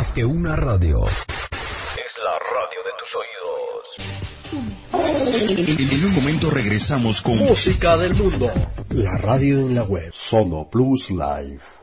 más que una radio. Es la radio de tus oídos. En un momento regresamos con música del mundo. La radio en la web. Sono Plus Live.